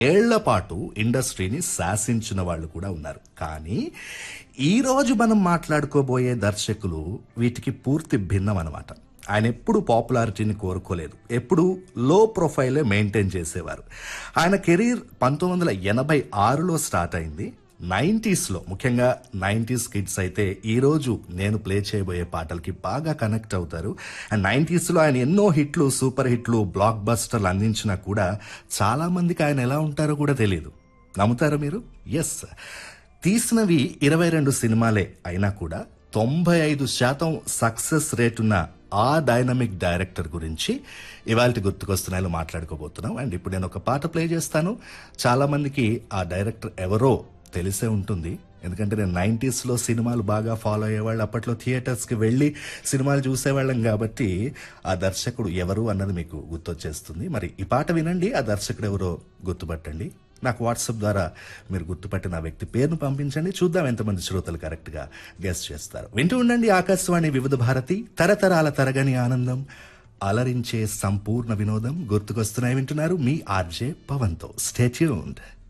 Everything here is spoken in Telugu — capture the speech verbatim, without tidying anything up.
ఏళ్ల పాటు ఇండస్ట్రీని శాసించిన వాళ్ళు కూడా ఉన్నారు. కానీ ఈ రోజు మనం మాట్లాడుకోబోయే దర్శకులు వీటికి పూర్తి భిన్నం అనమాట. ఆయన ఎప్పుడు పాపులారిటీని కోరుకోలేదు, ఎప్పుడు లో ప్రొఫైలే మెయింటైన్ చేసేవారు. ఆయన కెరీర్ పంతొమ్మిది వందల ఎనభై ఆరులో స్టార్ట్ అయింది. నైంటీస్లో ముఖ్యంగా నైంటీస్ కిడ్స్ అయితే ఈరోజు నేను ప్లే చేయబోయే పాటలకి బాగా కనెక్ట్ అవుతారు. అండ్ నైంటీస్లో ఆయన ఎన్నో హిట్లు, సూపర్ హిట్లు, బ్లాక్ బస్టర్లు అందించినా కూడా చాలా మందికి ఆయన ఎలా ఉంటారో కూడా తెలియదు. నమ్ముతారా మీరు? ఎస్, తీసినవి ఇరవై రెండు సినిమాలే అయినా కూడా తొంభై ఐదు శాతం సక్సెస్ రేట్ ఉన్న ఆ డైనమిక్ డైరెక్టర్ గురించి ఇవాళ గుర్తుకొస్తున్నాయో మాట్లాడుకోబోతున్నాం. అండ్ ఇప్పుడు నేను ఒక పాట ప్లే చేస్తాను. చాలా మందికి ఆ డైరెక్టర్ ఎవరో తెలిసే ఉంటుంది, ఎందుకంటే నేను నైంటీస్లో సినిమాలు బాగా ఫాలో అయ్యేవాళ్ళు, అప్పట్లో థియేటర్స్కి వెళ్ళి సినిమాలు చూసేవాళ్ళం కాబట్టి ఆ దర్శకుడు ఎవరు అన్నది మీకు గుర్తొచ్చేస్తుంది. మరి ఈ పాట వినండి, ఆ దర్శకుడు ఎవరో గుర్తుపట్టండి. నాకు వాట్సాప్ ద్వారా మీరు గుర్తుపట్టిన ఆ వ్యక్తి పేరును పంపించండి, చూద్దాం ఎంతమంది శ్రోతలు కరెక్ట్గా గెస్ చేస్తారు. వింటూ ఉండండి ఆకాశవాణి వివిధ భారతి, తరతరాల తరగని ఆనందం, అలరించే సంపూర్ణ వినోదం. గుర్తుకొస్తున్నాయి వింటున్నారు మీ ఆర్జే పవన్తో. Stay tuned.